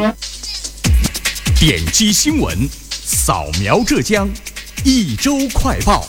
点击新闻，扫描浙江，一周快报。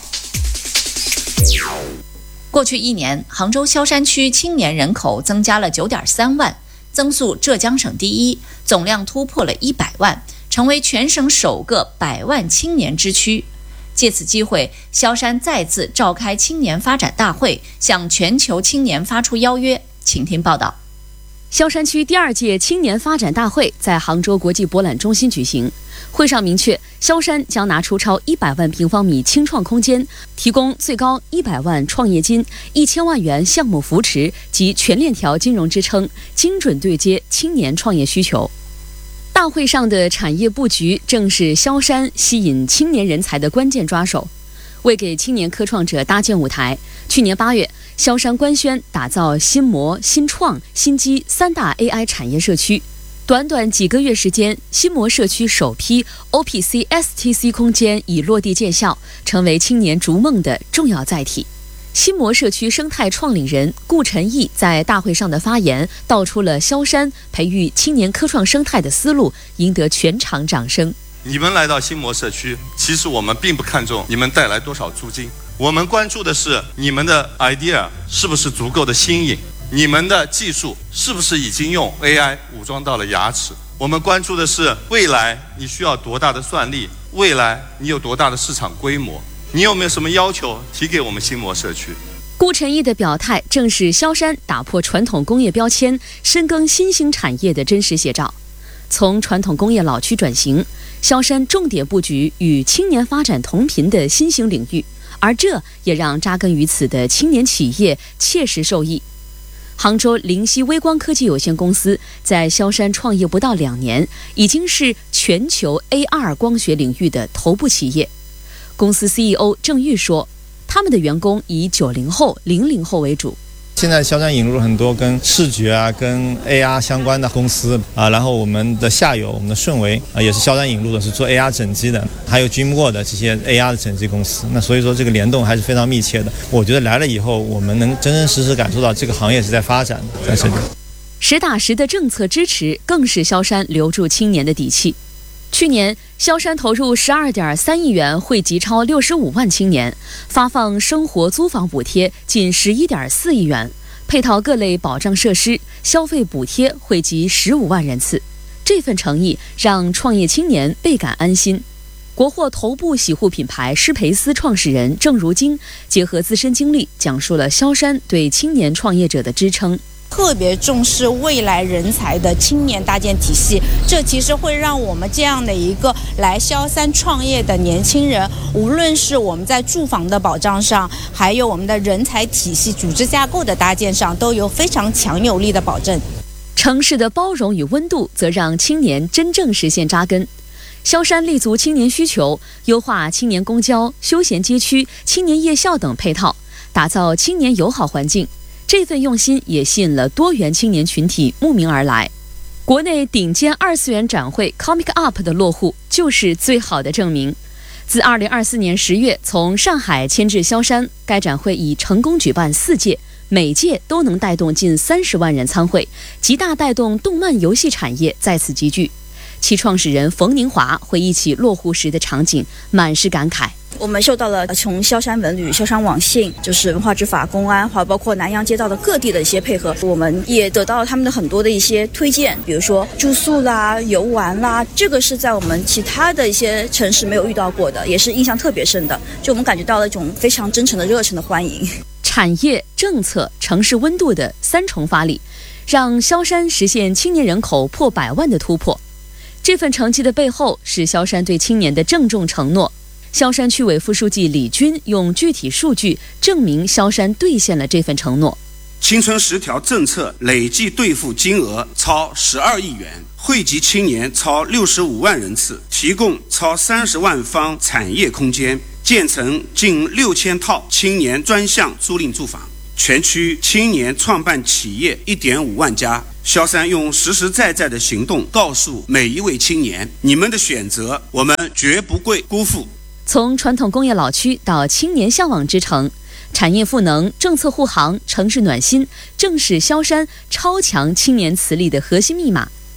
过去1年，杭州萧山区青年人口增加了9.3万，增速浙江省第一，总量突破了100万，成为全省首个100万青年之区。借此机会，萧山再次召开青年发展大会，向全球青年发出邀约。请听报道。 萧山区第2届青年发展大会在杭州国际博览中心举行。会上明确，萧山将拿出超100万平方米青创空间，提供最高100万创业金、1000万元项目扶持及全链条金融支撑，精准对接青年创业需求。大会上的产业布局正是萧山吸引青年人才的关键抓手。为给青年科创者搭建舞台，去年8月，萧山官宣打造新模、新创、新基3大 AI 产业社区。短短几个月时间，新模社区首批 OPC STC 空间已落地见效，成为青年逐梦的重要载体。新模社区生态创领人顾晨毅在大会上的发言，道出了萧山培育青年科创生态的思路，赢得全场掌声。 你们来到新模社区，其实我们并不看重你们带来多少租金，我们关注的是你们的 idea 是不是足够的新颖，你们的技术是不是已经用 AI 武装到了牙齿。我们关注的是未来你需要多大的算力，未来你有多大的市场规模，你有没有什么要求提给我们新模社区。 顾晨毅的表态正是萧山打破传统工业标签，深耕新兴产业的真实写照。从传统工业老区转型，萧山重点布局与青年发展同频的新兴领域，而这也让扎根于此的青年企业切实受益。杭州灵犀微光科技有限公司在萧山创业不到2年，已经是全球 AR 光学领域的头部企业。公司 CEO 郑玉说，他们的员工以90后、00后为主。 现在萧山引入了很多跟视觉跟 AR 相关的公司然后我们的下游，我们的顺为也是萧山引入的，是做 AR 整机的，还有 Dreamworld 的这些 AR 的整机公司。那所以说这个联动还是非常密切的。我觉得来了以后，我们能真真实实感受到这个行业是在发展的，在这里。 实打实的政策支持，更是萧山留住青年的底气。去年，萧山投入12.3亿元，惠及超65万青年，发放生活租房补贴近11.4亿元，配套各类保障设施、消费补贴惠及15万人次。这份诚意让创业青年倍感安心。国货头部洗护品牌施培斯创始人郑如晶结合自身经历，讲述了萧山对青年创业者的支撑。 特别重视未来人才的青年搭建体系，这其实会让我们这样的一个来萧山创业的年轻人，无论是我们在住房的保障上，还有我们的人才体系组织架构的搭建上，都有非常强有力的保证。 城市的包容与温度则让青年真正实现扎根。萧山立足青年需求，优化青年公交、休闲街区、青年夜校等配套，打造青年友好环境。这份用心也吸引了多元青年群体慕名而来。国内顶尖2次元展会 Comic Up 的落户就是最好的证明。自2024年10月从上海迁至萧山，该展会已成功举办4届，每届都能带动近30万人参会，极大带动动漫游戏产业在此集聚。其创始人冯宁华回忆起落户时的场景，满是感慨。 我们受到了从萧山文旅、萧山网信，就是文化执法、公安，还包括南洋街道的各地的一些配合，我们也得到了他们的很多的一些推荐，比如说住宿啦、游玩啦，这个是在我们其他的一些城市没有遇到过的，也是印象特别深的。就我们感觉到了一种非常真诚的、热诚的欢迎。 产业、政策、城市温度的3重发力，让萧山实现青年人口破100万的突破。这份成绩的背后是萧山对青年的郑重承诺。萧山区委副书记李军用具体数据证明萧山兑现了这份承诺。 青春10条政策累计兑付金额超12亿元，惠及青年超65万人次，提供超30万方产业空间，建成近6000套青年专项租赁住房，全区青年创办企业1.5万家。萧山用实实在在的行动告诉每一位青年，你们的选择我们绝不会辜负。 从传统工业老区到青年向往之城，产业赋能、政策护航、城市暖心，正是萧山超强青年磁力的核心密码。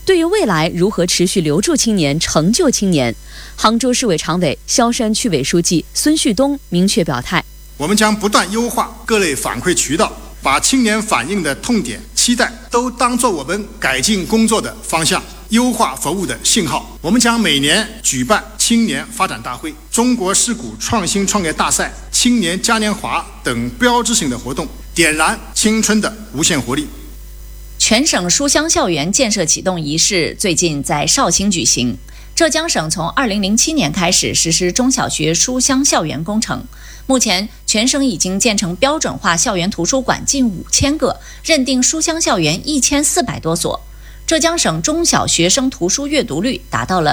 对于未来如何持续留住青年、成就青年，杭州市委常委、萧山区委书记孙旭东明确表态： 我们将不断优化各类反馈渠道，把青年反映的痛点、期待都当作我们改进工作的方向、优化服务的信号。我们将每年举办青年发展大会、中国市谷创新创业大赛、青年嘉年华等标志性的活动，点燃青春的无限活力。 全省书香校园建设启动仪式最近在绍兴举行。浙江省从2007年开始实施中小学书香校园工程，目前全省已经建成标准化校园图书馆近5000个，认定书香校园1400多所。浙江省中小学生图书阅读率达到了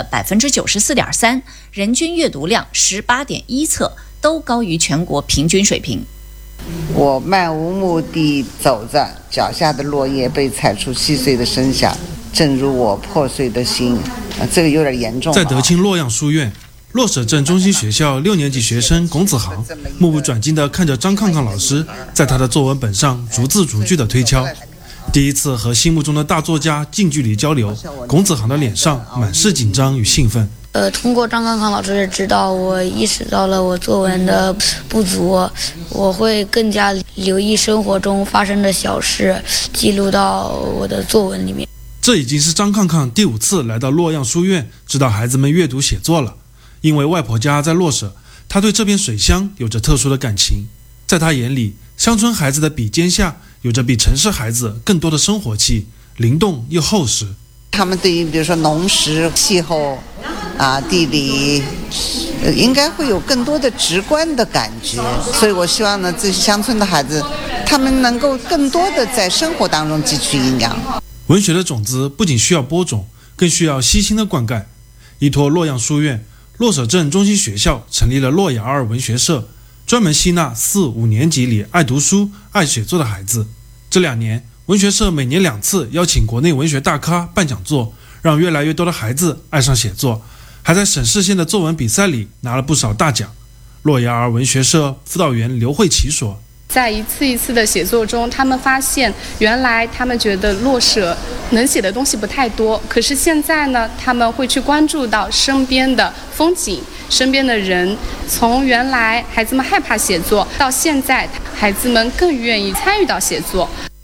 94.3%，人均阅读量18.1册，都高于全国平均水平。 我漫无目的走着，脚下的落叶被踩出细碎的声响，正如我破碎的心。这个有点严重。 在德清洛阳书院，洛舍镇中心学校6年级学生龚子航目不转睛地看着张康康老师在他的作文本上逐字逐句地推敲。第一次和心目中的大作家近距离交流，龚子航的脸上满是紧张与兴奋。 通过张康康老师的指导，我意识到了我作文的不足，我会更加留意生活中发生的小事，记录到我的作文里面。 这已经是张康康第5次来到洛阳书院指导孩子们阅读写作了。因为外婆家在洛舍，他对这片水乡有着特殊的感情。在他眼里，乡村孩子的笔尖下有着比城市孩子更多的生活气，灵动又厚实。 他们对于比如说农时、气候地理应该会有更多的直观的感觉，所以我希望呢，这些乡村的孩子他们能够更多的在生活当中汲取营养。 文学的种子不仅需要播种，更需要悉心的灌溉。依托洛阳书院，洛舍镇中心学校成立了洛雅二文学社，专门吸纳4、5年级里爱读书、爱写作的孩子。这2年，文学社每年2次邀请国内文学大咖办讲座，让越来越多的孩子爱上写作，还在省市县的作文比赛里拿了不少大奖。洛雅二文学社辅导员刘慧琪说， 在一次一次的写作中，他们发现原来他们觉得洛舍能写的东西不太多，可是现在呢，他们会去关注到身边的风景、身边的人。从原来孩子们害怕写作，到现在孩子们更愿意参与到写作。